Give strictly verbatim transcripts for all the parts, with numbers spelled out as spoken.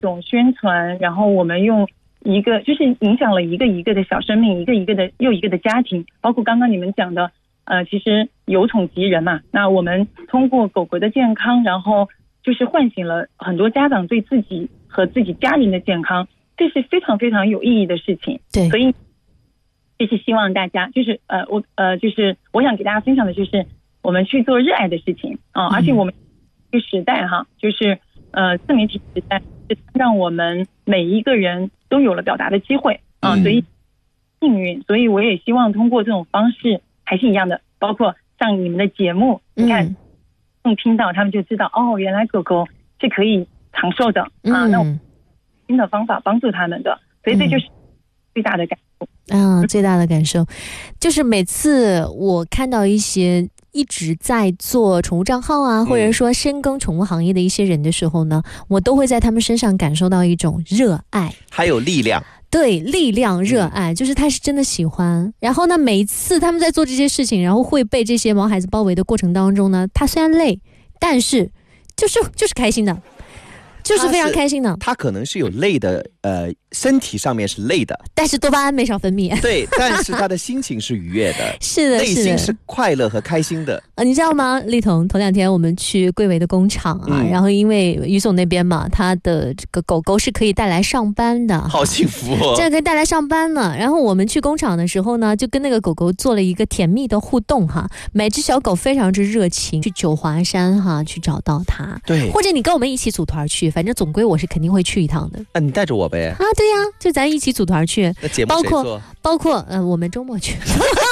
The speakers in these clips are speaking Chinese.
种宣传，然后我们用一个就是影响了一个一个的小生命，一个一个的又一个的家庭，包括刚刚你们讲的呃，其实有宠及人嘛，那我们通过狗狗的健康，然后就是唤醒了很多家长对自己和自己家人的健康，这是非常非常有意义的事情。 对， 所以就是希望大家就是呃我呃就是我想给大家分享的就是我们去做热爱的事情啊、呃，而且我们这个时代哈，就是呃自媒体时代，让我们每一个人都有了表达的机会啊、呃，所以幸运，所以我也希望通过这种方式还是一样的，包括像你们的节目，你看，嗯，听到他们就知道哦，原来狗狗是可以长寿的、嗯、啊，那我新的方法帮助他们的，所以这就是最大的感受。 嗯，最大的感受就是每次我看到一些一直在做宠物账号啊，或者说深耕宠物行业的一些人的时候呢，我都会在他们身上感受到一种热爱， 还有力量。 对，力量热爱、嗯、就是他是真的喜欢。然后呢，每一次他们在做这些事情，然后会被这些毛孩子包围的过程当中呢，他虽然累，但是就是就是开心的，就是非常开心的。 他可能是有累的，呃，身体上面是累的， 但是多巴胺没少分泌。 对，但是他的心情是愉悦的， 是的， 内心是快乐和开心的。 呃，你知道吗，丽彤？头两天我们去贵为的工厂啊、嗯，然后因为于总那边嘛，他的这个狗狗是可以带来上班的， 好幸福哦， 这可以带来上班呢。然后我们去工厂的时候呢，就跟那个狗狗做了一个甜蜜的互动哈，每只小狗非常之热情，去九华山哈去找到它， 对， 或者你跟我们一起组团去，反正总归我是肯定会去一趟的。 那、啊、你带着我呗？ 啊，对呀、啊，就咱一起组团去。 那节目谁做？ 包括包括呃，我们周末去。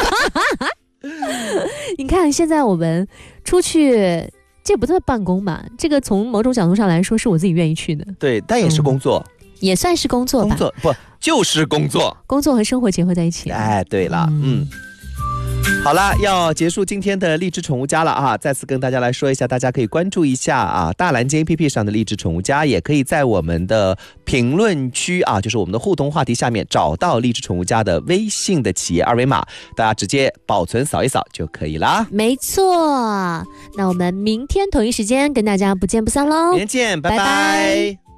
你看，现在我们出去，这不算办公吧？这个从某种角度上来说，是我自己愿意去的。 对，但也是工作，嗯、 也算是工作吧。 工作不就是工作？ 工作和生活结合在一起。 哎，对了，嗯。嗯好了，要结束今天的荔枝宠物家了啊！再次跟大家来说一下，大家可以关注一下啊，大蓝鲸 A P P 上的荔枝宠物家，也可以在我们的评论区啊，就是我们的互动话题下面找到荔枝宠物家的微信的企业二维码，大家直接保存扫一扫就可以啦。 没错，那我们明天同一时间跟大家不见不散喽！ 明天见，拜拜。拜拜。